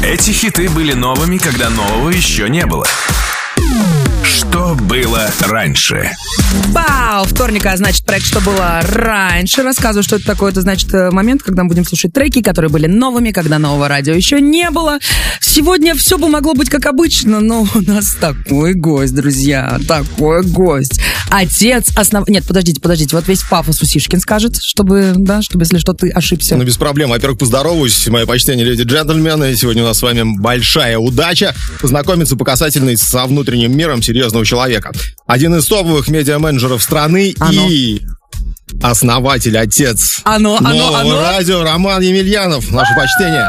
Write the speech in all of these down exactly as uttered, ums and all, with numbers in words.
Эти хиты были новыми, когда нового еще не было. Что было раньше? Вау! Вторник, а значит, проект «Что было раньше». Рассказываю, что это такое. Это значит момент, когда мы будем слушать треки, которые были новыми, когда нового радио еще не было. Сегодня все бы могло быть как обычно, но у нас такой гость, друзья. Такой гость. Отец основ... Нет, подождите, подождите. Вот весь пафос Усишкин скажет, чтобы, да, чтобы, если что, ты ошибся. Ну, без проблем. Во-первых, поздороваюсь. Мои почтения, леди и джентльмены. Сегодня у нас с вами большая удача познакомиться по касательной со внутренним миром серьезного человека. Один из топовых медиа-менеджеров страны Оно. и основатель, отец Оно, оно, нового оно. радио Роман Емельянов. Наше почтение.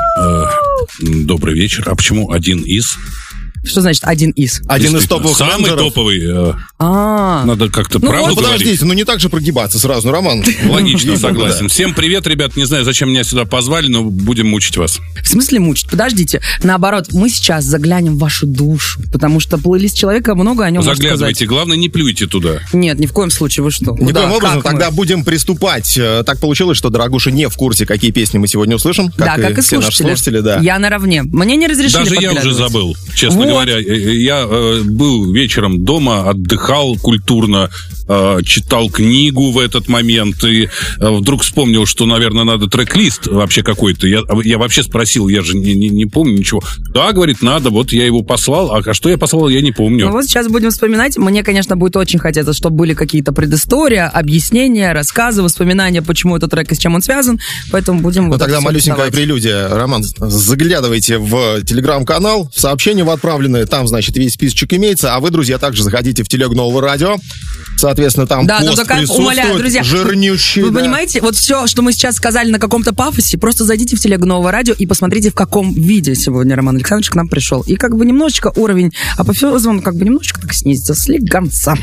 Э, Добрый вечер. А почему один из? Что значит один из? Один из топовых Самый менеджеров. топовый. э, А, Надо как-то Ну правду Ну, говорить. подождите, ну не так же прогибаться сразу, ну, Роман. Логично, Ей-богу, согласен. да. Всем привет, ребят. Не знаю, зачем меня сюда позвали, но будем мучить вас. в смысле мучить? Подождите. Наоборот, мы сейчас заглянем в вашу душу, потому что плейлист человека много о нем может Заглядывайте. сказать. Главное, не плюйте туда. Нет, ни в коем случае, вы что? Никоим Куда? образом, Как мы? тогда будем приступать. Э, Так получилось, что Дорогуша не в курсе, какие песни мы сегодня услышим. Да, как и все наши слушатели. слушатели, да. Я наравне. Мне не разрешили Даже я уже подглядывать. забыл, честно Вот. говоря. Э, э, Я э, был вечером дома, отдыхал культурно, э, читал книгу в этот момент и э, вдруг вспомнил, что, наверное, надо трек-лист вообще какой-то. Я, я вообще спросил, я же не, не, не помню ничего. Да, говорит, надо, вот я его послал. А что я послал, я не помню. Ну вот сейчас будем вспоминать. Мне, конечно, будет очень хотеться, чтобы были какие-то предыстория, объяснения, рассказы, воспоминания, почему этот трек и с чем он связан. Поэтому будем Ну вот тогда это всё малюсенькая доставать. прелюдия. Роман, заглядывайте в телеграм-канал, сообщения в отправленные, там, значит, весь списочек имеется, а вы, друзья, также заходите в телег Нового радио. Соответственно, там Да, пост ну только присутствует, умоляю, друзья, жирнющий. Вы да. понимаете, вот все, что мы сейчас сказали на каком-то пафосе, просто зайдите в телегу Нового радио и посмотрите, в каком виде сегодня Роман Александрович к нам пришел. И как бы немножечко уровень апофеоза, он как бы немножечко так снизится, слегонца.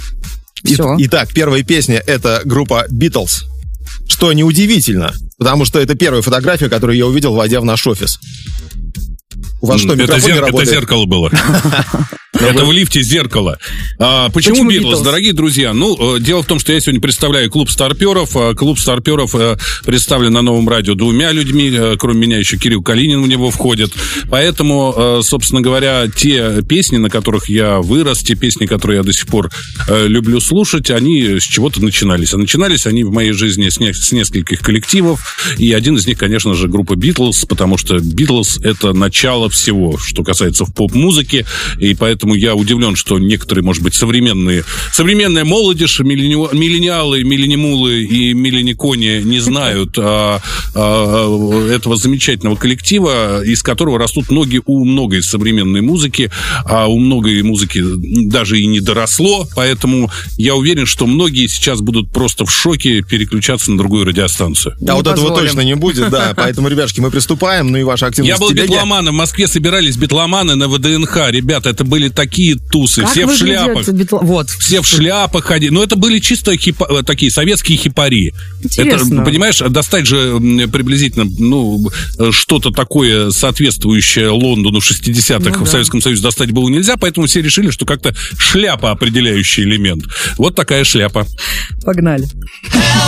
И- Все. Итак, первая песня — это группа Beatles. Что неудивительно, потому что это первая фотография, которую я увидел, войдя в наш офис. У вас что, это, микрофон не зер- это работает? зеркало было. Это в лифте зеркало. А, почему Почему Битлз, Beatles? дорогие друзья? Ну, э, дело в том, что я сегодня представляю клуб старперов. А Клуб старперов э, представлен на Новом радио двумя людьми. Э, Кроме меня еще Кирилл Калинин в него входит. Поэтому, э, собственно говоря, те песни, на которых я вырос, те песни, которые я до сих пор э, люблю слушать, они с чего-то начинались. А начинались они в моей жизни с, не- с нескольких коллективов. И один из них, конечно же, группа Битлз, потому что Битлз — это начало всего, что касается в поп-музыке. И поэтому я удивлен, что некоторые, может быть, современные, современная молодежь, миллени- миллениалы, миллениумулы и миллионикони не знают а, а, этого замечательного коллектива, из которого растут ноги у многой современной музыки, а у многой музыки даже и не доросло, поэтому я уверен, что многие сейчас будут просто в шоке переключаться на другую радиостанцию. А вот этого позволим. точно не будет, да. Поэтому, ребяшки, мы приступаем. Ну и ваша активность Я был в телеге. битломаном, в Москве собирались битломаны на ВДНХ. Ребята, это были такие тусы, Как все в выглядят шляпах. битла- Вот. Все в шляпах ходили. Но это были чисто хипа- такие советские хипари. Интересно. Это, понимаешь, достать же м, приблизительно ну, что-то такое, соответствующее Лондону шестидесятых Ну в да. Советском Союзе достать было нельзя, поэтому все решили, что как-то шляпа определяющий элемент. Вот такая шляпа. Погнали.